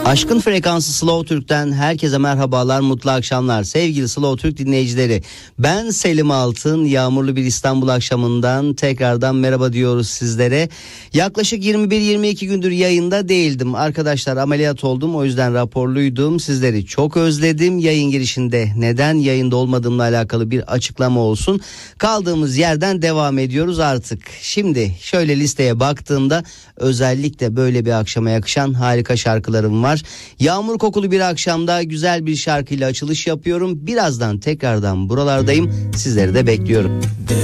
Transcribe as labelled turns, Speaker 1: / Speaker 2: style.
Speaker 1: Aşkın frekansı Slow Türk'ten herkese merhabalar, mutlu akşamlar. Sevgili Slow Türk dinleyicileri, ben Selim Altın. Yağmurlu bir İstanbul akşamından tekrardan merhaba diyoruz sizlere. Yaklaşık 21-22 gündür yayında değildim. Arkadaşlar, ameliyat oldum, o yüzden raporluydum. Sizleri çok özledim. Yayın girişinde neden yayında olmadığımla alakalı bir açıklama olsun. Kaldığımız yerden devam ediyoruz artık. Şimdi şöyle listeye baktığımda özellikle böyle bir akşama yakışan harika şarkılarım var. Yağmur kokulu bir akşamda güzel bir şarkıyla açılış yapıyorum. Birazdan tekrardan buralardayım. Sizleri de bekliyorum.